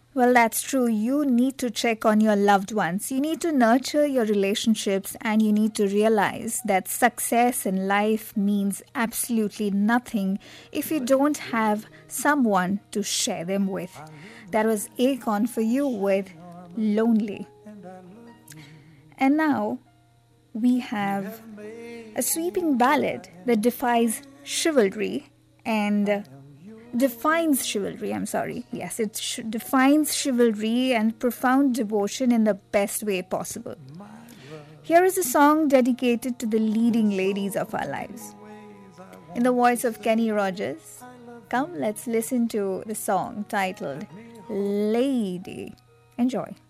Well, that's true. You need to check on your loved ones. You need to nurture your relationships and you need to realize that success in life means absolutely nothing if you don't have someone to share them with. That was Akon for you with Lonely. And now we have a sweeping ballad that defies chivalry and defines chivalry, I'm sorry. Yes, it defines chivalry and profound devotion in the best way possible. Here is a song dedicated to the leading ladies of our lives. In the voice of Kenny Rogers, come let's listen to the song titled Lady. Enjoy.